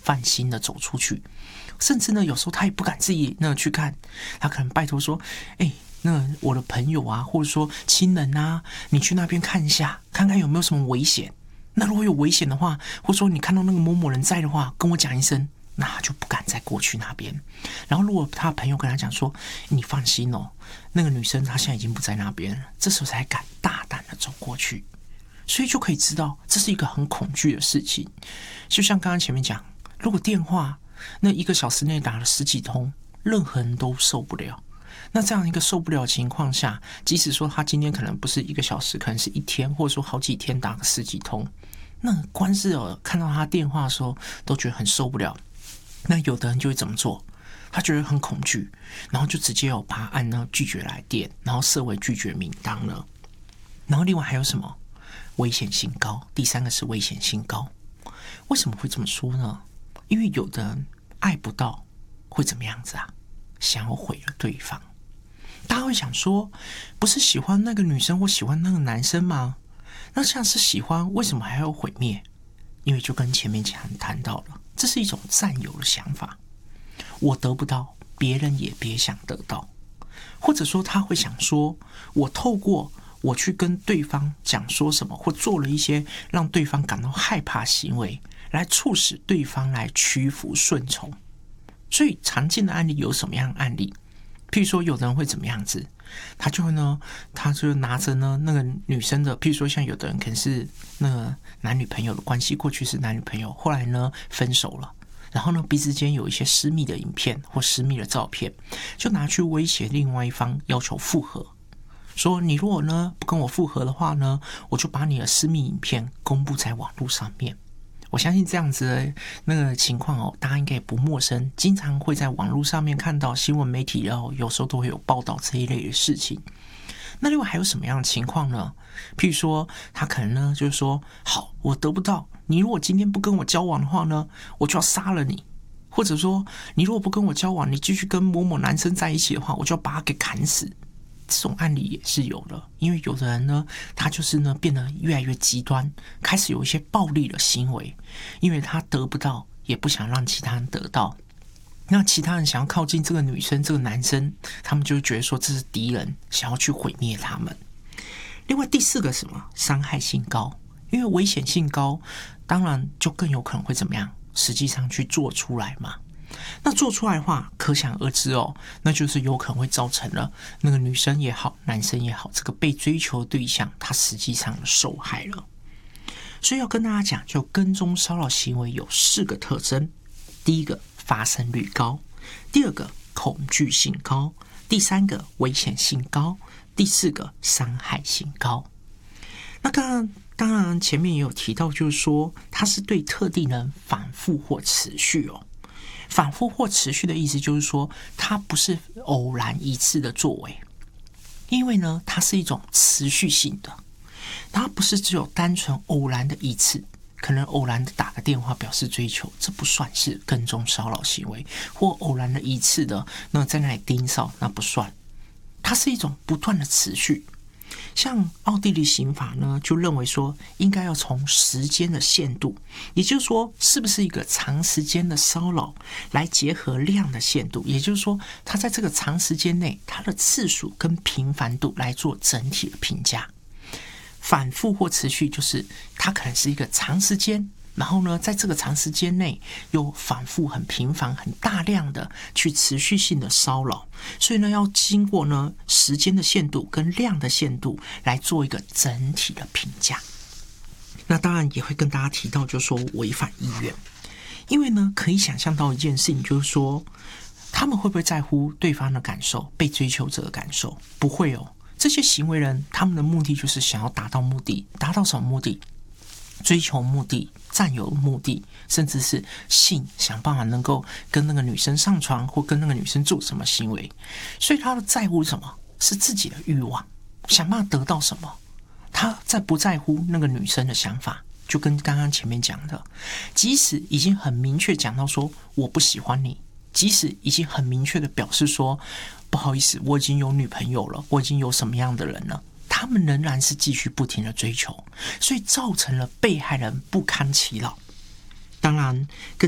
放心的走出去，甚至呢有时候他也不敢自己去看，他可能拜托说，那我的朋友啊，或者说亲人啊，你去那边看一下，看看有没有什么危险。那如果有危险的话，或者说你看到那个某某人在的话，跟我讲一声，那他就不敢再过去那边。然后如果他的朋友跟他讲说，你放心哦，那个女生她现在已经不在那边了，这时候才敢大胆的走过去。所以就可以知道，这是一个很恐惧的事情。就像刚刚前面讲，如果电话那1个小时内打了10几通，任何人都受不了。那这样一个受不了的情况下，即使说他今天可能不是1个小时，可能是1天，或者说好几天打个10几通，那光是看到他电话的时候都觉得很受不了。那有的人就会怎么做？他觉得很恐惧，然后就直接把他按拒绝来电，然后设为拒绝名单了。然后另外还有什么？危险性高。第3个是危险性高。为什么会这么说呢？因为有的人爱不到会怎么样子啊？想要毁了对方。大家会想说，不是喜欢那个女生或喜欢那个男生吗？那像是喜欢，为什么还要毁灭？因为就跟前面谈到了，这是一种占有的想法。我得不到，别人也别想得到。或者说他会想说，我透过我去跟对方讲说什么，或做了一些让对方感到害怕行为，来促使对方来屈服顺从。所以常见的案例有什么样的案例？譬如说有的人会怎么样子，他就拿着那个女生的，譬如说像有的人可能是那个男女朋友的关系，过去是男女朋友，后来分手了，然后彼此间有一些私密的影片或私密的照片，就拿去威胁另外一方，要求复合，说你如果不跟我复合的话呢，我就把你的私密影片公布在网络上面。我相信这样子的那个情况大家应该也不陌生，经常会在网络上面看到新闻媒体，然后有时候都会有报道这一类的事情。那另外还有什么样的情况呢？譬如说他可能就是说，好，我得不到你，如果今天不跟我交往的话呢，我就要杀了你。或者说你如果不跟我交往，你继续跟某某男生在一起的话，我就要把他给砍死。这种案例也是有的，因为有的人他就是变得越来越极端，开始有一些暴力的行为，因为他得不到，也不想让其他人得到。那其他人想要靠近这个女生、这个男生，他们就会觉得说这是敌人，想要去毁灭他们。另外第4个什么？伤害性高，因为危险性高，当然就更有可能会怎么样？实际上去做出来嘛。那做出来的话，可想而知那就是有可能会造成了那个女生也好，男生也好，这个被追求的对象他实际上受害了。所以要跟大家讲，就跟踪骚扰行为有4个特征。第1个，发生率高；第2个，恐惧性高；第3个，危险性高；第4个，伤害性高。那当然前面也有提到，就是说它是对特定人反复或持续反复或持续的意思就是说，它不是偶然一次的作为，因为它是一种持续性的，它不是只有单纯偶然的一次，可能偶然的打个电话表示追求，这不算是跟踪骚扰行为，或偶然的一次的在那里盯梢，那不算，它是一种不断的持续。像奥地利刑法就认为说，应该要从时间的限度，也就是说是不是一个长时间的骚扰，来结合量的限度，也就是说它在这个长时间内，它的次数跟频繁度来做整体的评价。反复或持续就是它可能是一个长时间，然后在这个长时间内又反复很频繁很大量的去持续性的骚扰，所以要经过时间的限度跟量的限度来做一个整体的评价。那当然也会跟大家提到，就是说违反意愿，因为可以想象到一件事情，就是说他们会不会在乎对方的感受，被追求者的感受？不会这些行为人他们的目的就是想要达到目的，达到什么目的？追求目的、占有目的，甚至是性，想办法能够跟那个女生上床，或跟那个女生做什么行为。所以他的在乎什么？是自己的欲望，想办法得到什么？他不在乎那个女生的想法，就跟刚刚前面讲的，即使已经很明确讲到说我不喜欢你，即使已经很明确的表示说不好意思，我已经有女朋友了，我已经有什么样的人了，他们仍然是继续不停的追求，所以造成了被害人不堪其扰。当然